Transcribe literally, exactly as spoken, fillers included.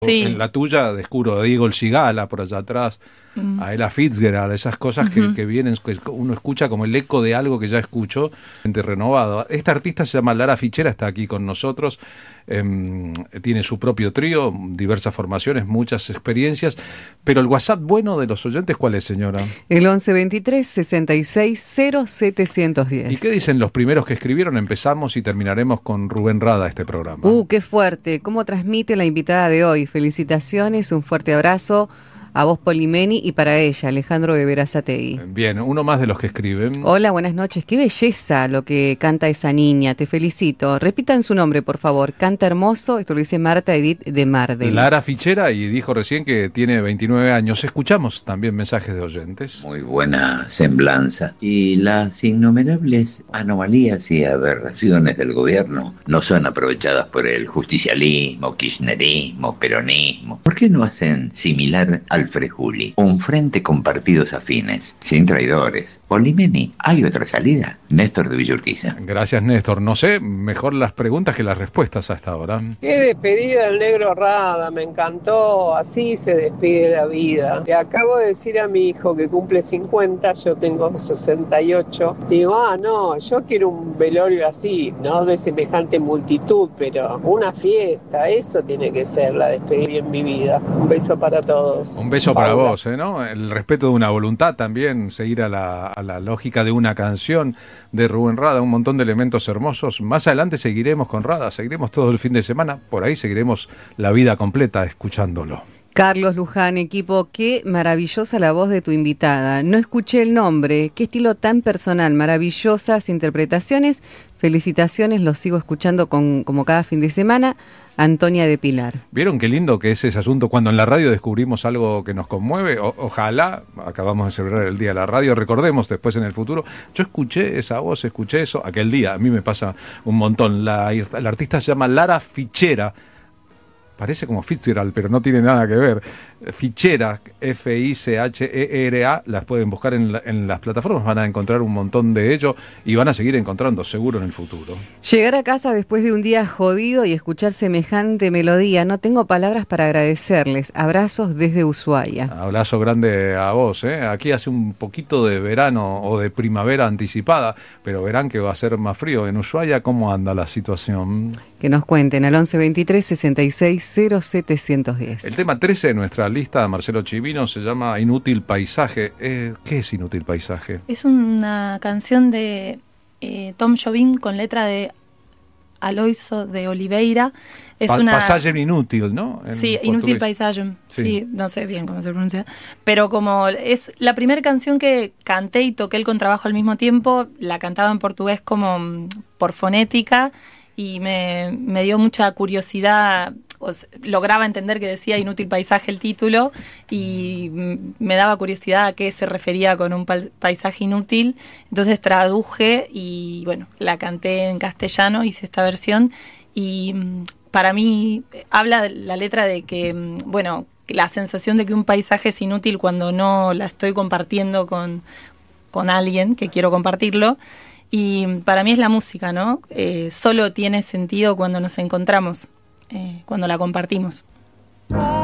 Sí. En la tuya descubro a Diego El Cigala por allá atrás, mm. a Ella Fitzgerald, esas cosas uh-huh. que, que vienen, que uno escucha como el eco de algo que ya escuchó, gente renovado. Esta artista se llama Lara Fichera, está aquí con nosotros, eh, tiene su propio trío, diversas formaciones, muchas experiencias, pero el WhatsApp bueno de los oyentes, ¿cuál es, señora? El once veintitrés sesenta y seis cero setecientos diez. ¿Y qué dicen los primeros que escribieron? Empezamos y terminaremos con Rubén Rada este programa. Uh, qué fuerte. ¿Cómo transmite la invitada de hoy? Felicitaciones, un fuerte abrazo a vos, Polimeni, y para ella, Alejandro de Berazategui. Bien, uno más de los que escriben. Hola, buenas noches. Qué belleza lo que canta esa niña, te felicito. Repitan su nombre, por favor. Canta hermoso, esto lo dice Marta Edith de Mardel. Lara Fichera, y dijo recién que tiene veintinueve años. Escuchamos también mensajes de oyentes. Muy buena semblanza. Y las innumerables anomalías y aberraciones del gobierno no son aprovechadas por el justicialismo, kirchnerismo, peronismo. ¿Por qué no hacen similar al Frejuli, un frente con partidos afines, sin traidores? Polimeni, ¿hay otra salida? Néstor de Villurquiza. Gracias, Néstor. No sé, mejor las preguntas que las respuestas hasta ahora. Qué despedida del negro Rada, me encantó. Así se despide la vida. Le acabo de decir a mi hijo que cumple cincuenta, yo tengo sesenta y ocho. Digo, ah, no, yo quiero un velorio así, no de semejante multitud, pero una fiesta, eso tiene que ser la despedida bien vivida. Un beso para todos. Un beso Paula. para vos, ¿eh, ¿no? El respeto de una voluntad también, seguir a la, a la lógica de una canción de Rubén Rada, un montón de elementos hermosos. Más adelante seguiremos con Rada, seguiremos todo el fin de semana, por ahí seguiremos la vida completa escuchándolo. Carlos Luján, equipo, qué maravillosa la voz de tu invitada. No escuché el nombre, qué estilo tan personal, maravillosas interpretaciones. Felicitaciones, los sigo escuchando con, como cada fin de semana. Antonia de Pilar. ¿Vieron qué lindo que es ese asunto cuando en la radio descubrimos algo que nos conmueve? O, ojalá, acabamos de celebrar el Día de la Radio, recordemos después en el futuro, yo escuché esa voz, escuché eso, aquel día, a mí me pasa un montón. La, la artista se llama Lara Fichera, parece como Fitzgerald, pero no tiene nada que ver. Fichera, F I C H E R A, las pueden buscar en, la, en las plataformas, van a encontrar un montón de ellos y van a seguir encontrando seguro en el futuro. Llegar a casa después de un día jodido y escuchar semejante melodía, no tengo palabras para agradecerles. Abrazos desde Ushuaia. Abrazo grande a vos, ¿eh? Aquí hace un poquito de verano o de primavera anticipada, pero verán que va a ser más frío. En Ushuaia, ¿cómo anda la situación? Que nos cuenten al once veintitrés sesenta y seis cero setecientos diez. El tema trece de nuestra lista, Marcelo Chivino, se llama Inútil Paisaje. Eh, ¿Qué es Inútil Paisaje? Es una canción de eh, Tom Jobim con letra de Aloysio de Oliveira. Es pa- una Pasaje inútil, ¿no? En sí, portugués. Inútil Paisaje. Sí. Sí, no sé bien cómo se pronuncia. Pero como es la primera canción que canté y toqué el contrabajo al mismo tiempo, la cantaba en portugués como por fonética y me, me dio mucha curiosidad. O sea, lograba entender que decía Inútil Paisaje el título y me daba curiosidad a qué se refería con un paisaje inútil. Entonces traduje y bueno, la canté en castellano, hice esta versión y para mí habla la letra de que, bueno, la sensación de que un paisaje es inútil cuando no la estoy compartiendo con, con alguien que quiero compartirlo. Y para mí es la música, ¿no? Eh, solo tiene sentido cuando nos encontramos. Eh, cuando la compartimos.